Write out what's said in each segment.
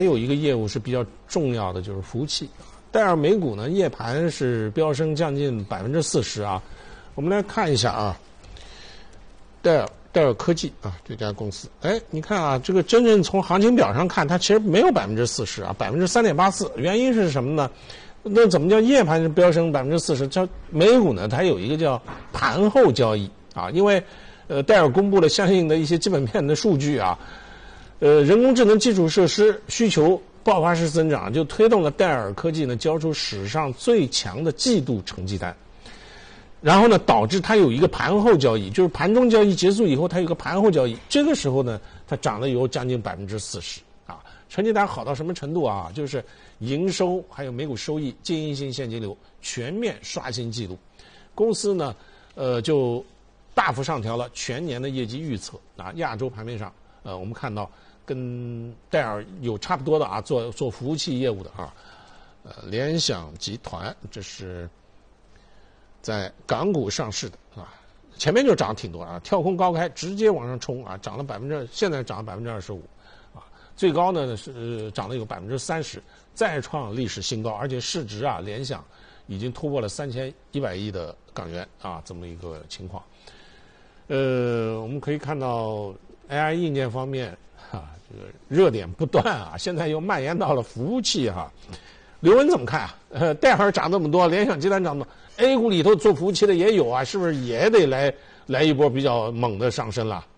还有一个业务是比较重要的，就是服务器。戴尔美股呢，夜盘是飙升将近40%啊。我们来看一下啊，戴尔科技啊这家公司，你看啊，这个真正从行情表上看，它其实没有40%啊，3.84%。原因是什么呢？那怎么叫夜盘是飙升40%？叫美股呢，它有一个叫盘后交易啊，因为戴尔公布了相应的一些基本面的数据啊。人工智能基础设施需求爆发式增长，就推动了戴尔科技呢交出史上最强的季度成绩单。然后呢，导致它有一个盘后交易，就是盘中交易结束以后，它有个盘后交易。这个时候呢，它涨了有将近40%啊，成绩单好到什么程度啊？就是营收还有每股收益、经营性现金流全面刷新纪录。公司呢，就大幅上调了全年的业绩预测啊。亚洲盘面上，我们看到跟戴尔有差不多的啊，做服务器业务的啊，联想集团这是在港股上市的啊，前面就涨挺多啊，跳空高开，直接往上冲啊，现在涨了25%啊，最高呢是涨了有30%，再创历史新高，而且市值啊，联想已经突破了3100亿的港元啊，这么一个情况。我们可以看到 AI 硬件方面啊，这个热点不断啊，现在又蔓延到了服务器哈。刘文怎么看啊？戴尔涨这么多，联想集团涨这么多 ，A 股里头做服务器的也有啊，是不是也得来一波比较猛的上升了？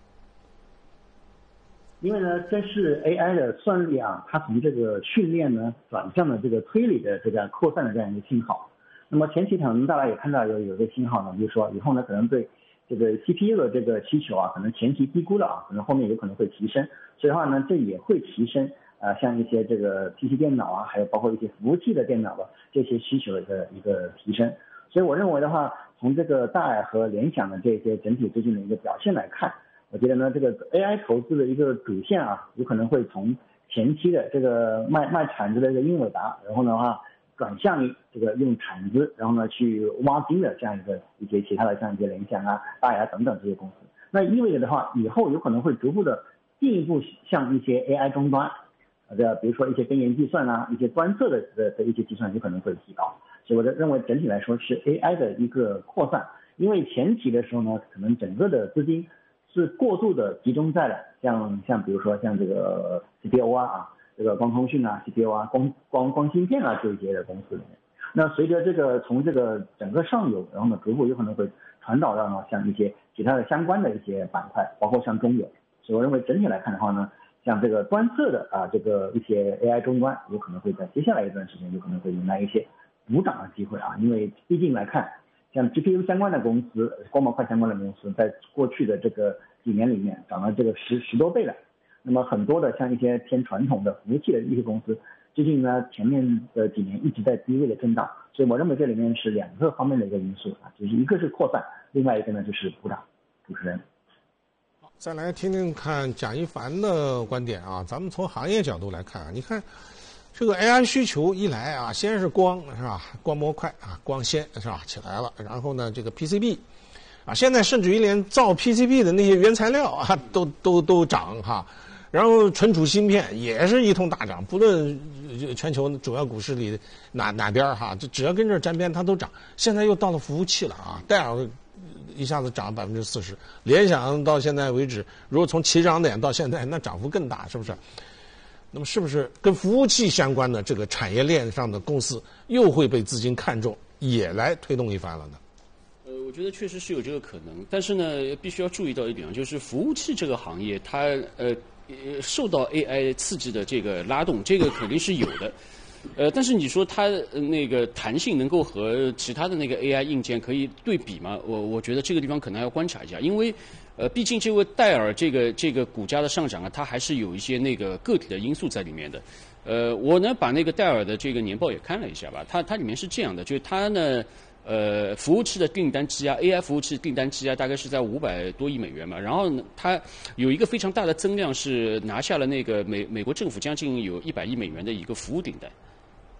因为呢，这是 AI 的算力啊，它从这个训练呢转向了这个推理的这个扩散的这样一个信号。那么前期可能大家也看到有个信号呢，就是说以后呢可能对这个 CPU 的这个需求啊，可能前期低估了啊，可能后面有可能会提升，所以的话呢，这也会提升像一些这个 PC 电脑啊，还有包括一些服务器的电脑的这些需求的一个提升。所以我认为的话，从这个戴尔和联想的这些整体最近的一个表现来看，我觉得呢，这个 AI 投资的一个主线啊，有可能会从前期的这个卖铲子的这个英伟达，然后的话转向于这个用铲子，然后呢去挖金的这样一些其他的像一些联想啊、大牙等等这些公司。那意味着的话，以后有可能会逐步的进一步向一些 AI 终端。比如说一些根源计算啊，一些端侧的一些计算有可能会提高，所以我认为整体来说是 AI 的一个扩散。因为前期的时候呢，可能整个的资金是过度的集中在了像比如说像这个 CPU 啊，这个光通讯啊 CPU 啊，光芯片啊这一些的公司里面。那随着这个从这个整个上游，然后呢逐步有可能会传导到呢像一些其他的相关的一些板块，包括像中游。所以我认为整体来看的话呢，像这个端侧的这个一些 AI 终端有可能会在接下来一段时间有可能会迎来一些补涨的机会啊，因为毕竟来看，像 GPU 相关的公司、光模块相关的公司，在过去的这个几年里面涨了这个十多倍了。那么很多的像一些偏传统的服务器的一些公司，最近呢前面的几年一直在低位的震荡，所以我认为这里面是两个方面的一个因素啊，就是一个是扩散，另外一个呢就是补涨。主持人。 再来听听看蒋一凡的观点啊，咱们从行业角度来看啊，你看这个 AI 需求一来啊，先是光是吧，光模块啊，光纤是吧起来了，然后呢这个 PCB 啊，现在甚至于连造 PCB 的那些原材料啊都涨哈，然后存储芯片也是一通大涨，不论全球主要股市里哪边哈，就只要跟这沾边它都涨。现在又到了服务器了啊，戴尔一下子涨了40%，联想到现在为止，如果从起涨点到现在，那涨幅更大，是不是？那么是不是跟服务器相关的这个产业链上的公司又会被资金看中，也来推动一番了呢？ 我觉得确实是有这个可能，但是呢，必须要注意到一点，就是服务器这个行业，它受到 AI 刺激的这个拉动，这个肯定是有的。但是你说它那个弹性能够和其他的那个 AI 硬件可以对比吗？我觉得这个地方可能要观察一下，因为毕竟这位戴尔这个股价的上涨啊，它还是有一些那个个体的因素在里面的。我呢把那个戴尔的这个年报也看了一下吧，它里面是这样的，就是它呢服务器的订单积压 ，AI 服务器订单积压大概是在500多亿美元嘛，然后呢，它有一个非常大的增量是拿下了那个美国政府将近有100亿美元的一个服务订单。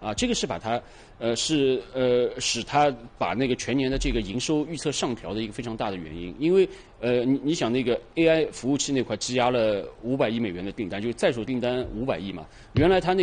啊，这个是把它使它把那个全年的这个营收预测上调的一个非常大的原因。因为你想那个 AI 服务器那块积压了500亿美元的订单，就是在手订单500亿嘛，原来它